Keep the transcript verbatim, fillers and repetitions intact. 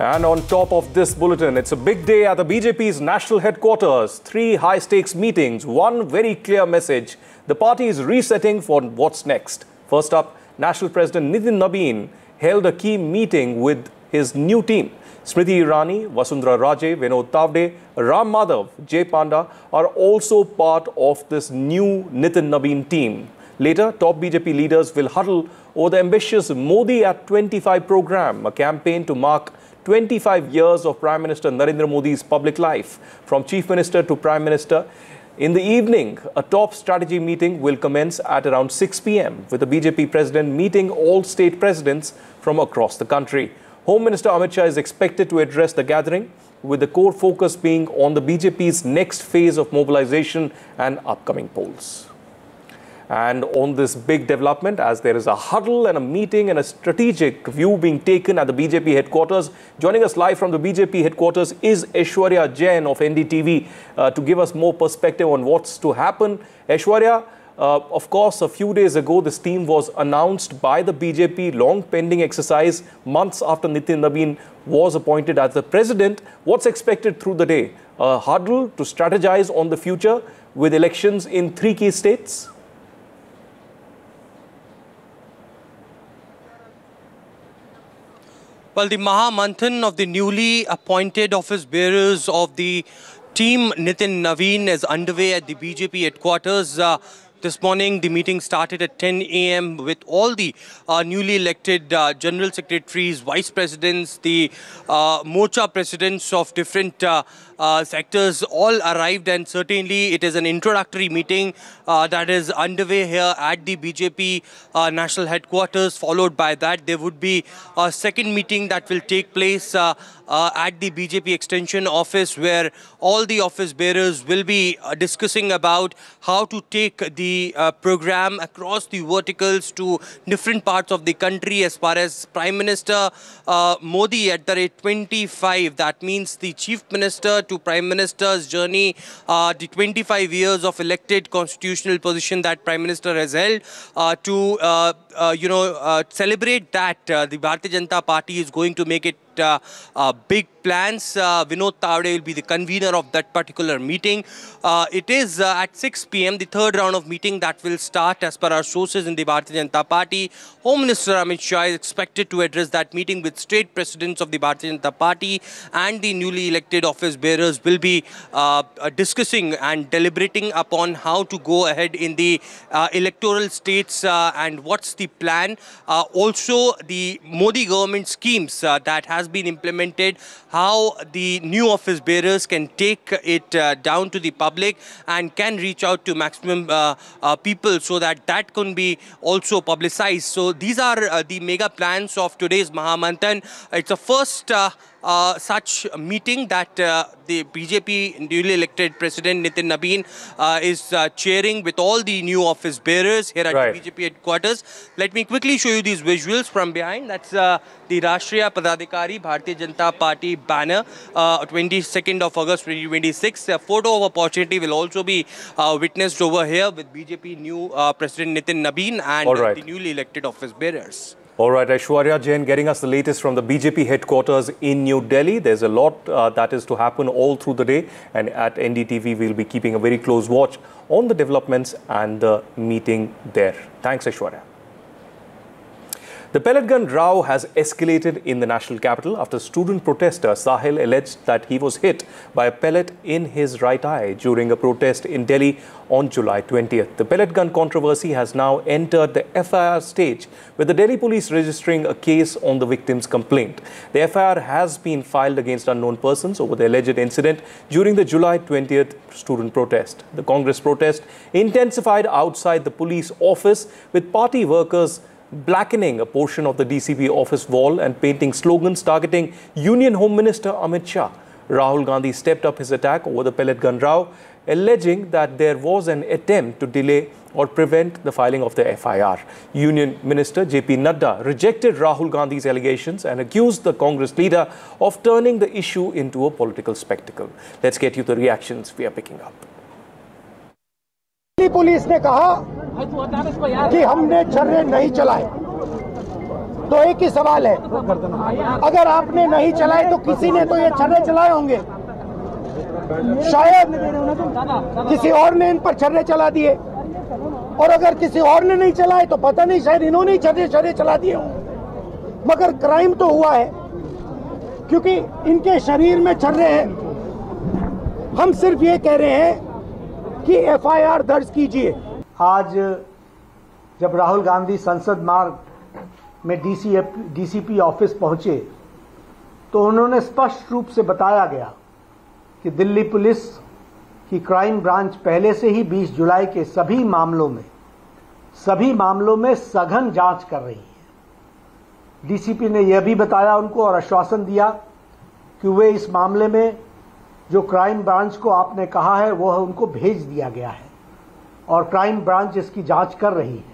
And on top of this bulletin, it's a big day at the B J P's national headquarters. Three high-stakes meetings, one very clear message. The party is resetting for what's next. First up, National President Nitin Nabin held a key meeting with his new team. Smriti Irani, Vasundhara Raje, Vinod Tavde, Ram Madhav, Jay Panda are also part of this new Nitin Nabin team. Later, top B J P leaders will huddle over the ambitious Modi at twenty-five program, a campaign to mark twenty-five years of Prime Minister Narendra Modi's public life, from Chief Minister to Prime Minister. In the evening, a top strategy meeting will commence at around six p m with the B J P president meeting all state presidents from across the country. Home Minister Amit Shah is expected to address the gathering, with the core focus being on the B J P's next phase of mobilization and upcoming polls. And on this big development, as there is a huddle and a meeting and a strategic view being taken at the B J P headquarters, joining us live from the B J P headquarters is Aishwarya Jain of N D T V uh, to give us more perspective on what's to happen. Aishwarya, uh, of course, a few days ago, this team was announced by the B J P, long pending exercise, months after Nitin Nabin was appointed as the president. What's expected through the day? A huddle to strategize on the future with elections in three key states? Well, the Mahamanthan of the newly appointed office bearers of the team Nitin Nabin is underway at the B J P headquarters. Uh, this morning, the meeting started at ten a m with all the uh, newly elected uh, general secretaries, vice presidents, the uh, Morcha presidents of different uh, uh, sectors all arrived, and certainly it is an introductory meeting uh, that is underway here at the B J P uh, national headquarters. Followed by that, there would be a second meeting that will take place uh, uh, at the B J P extension office, where all the office bearers will be uh, discussing about how to take the uh, program across the verticals to different parts of the country. As far as Prime Minister uh, Modi at the rate twenty-five, that means the Chief Minister to Prime Minister's journey, uh, the twenty-five years of elected constitutional position that Prime Minister has held, uh, to uh, uh, you know uh, celebrate that. Uh, the Bharatiya Janata Party is going to make it Uh, uh, big plans. Uh, Vinod Tavde will be the convener of that particular meeting. Uh, it is uh, at six p m the third round of meeting that will start as per our sources in the Bharatiya Janata Party. Home Minister Amit Shah is expected to address that meeting with state presidents of the Bharatiya Janata Party, and the newly elected office bearers will be uh, discussing and deliberating upon how to go ahead in the uh, electoral states uh, and what's the plan. Uh, also, the Modi government schemes uh, that has been implemented, how the new office bearers can take it uh, down to the public and can reach out to maximum uh, uh, people, so that that can be also publicized. So these are uh, the mega plans of today's Mahamanthan. It's a first uh, uh, such meeting that uh, the B J P newly elected president Nitin Nabin uh, is uh, chairing with all the new office bearers here at right. the B J P headquarters. Let me quickly show you these visuals from behind. That's uh, the Rashtriya Padadikari Bharatiya Janata Party banner, uh, twenty-second of August twenty twenty-six. A photo of opportunity will also be uh, witnessed over here with B J P new uh, president Nitin Nabin and right. the newly elected office bearers. All right, Aishwarya Jain getting us the latest from the B J P headquarters in New Delhi. There's a lot uh, that is to happen all through the day, and at N D T V we'll be keeping a very close watch on the developments and the meeting there. Thanks, Aishwarya. The pellet gun row has escalated in the national capital after student protester Sahil alleged that he was hit by a pellet in his right eye during a protest in Delhi on July twentieth. The pellet gun controversy has now entered the F I R stage, with the Delhi police registering a case on the victim's complaint. The F I R has been filed against unknown persons over the alleged incident during the July twentieth student protest. The Congress protest intensified outside the police office, with party workers blackening a portion of the D C P office wall and painting slogans targeting Union Home Minister Amit Shah. Rahul Gandhi stepped up his attack over the pellet gun row, alleging that there was an attempt to delay or prevent the filing of the F I R. Union Minister J P Nadda rejected Rahul Gandhi's allegations and accused the Congress leader of turning the issue into a political spectacle. Let's get you the reactions we are picking up. Police ने कहा कि हमने छर्रे नहीं चलाए, तो एक ही सवाल है, अगर आपने नहीं चलाए तो किसी ने तो ये छर्रे चलाए होंगे, शायद किसी और ने इन पर छर्रे चला दिए, और अगर किसी और ने नहीं चलाए तो पता नहीं, शायद इन्होंने ही छर्रे छर्रे चला दिए हों। मगर क्राइम तो हुआ है क्योंकि इनके शरीर में छर्रे हैं। हम सिर्फ ये कह रहे हैं कि एफ आई आर दर्ज कीजिए। आज जब राहुल गांधी संसद मार्ग में डीसी डीसीपी ऑफिस पहुंचे तो उन्होंने स्पष्ट रूप से बताया गया कि दिल्ली पुलिस की क्राइम ब्रांच पहले से ही बीस जुलाई के सभी मामलों में सभी मामलों में सघन जांच कर रही है। डीसीपी ने यह भी बताया उनको और आश्वासन दिया कि वे इस मामले में जो क्राइम ब्रांच को आपने कहा है वह उनको भेज दिया गया है और क्राइम ब्रांच इसकी जांच कर रही है।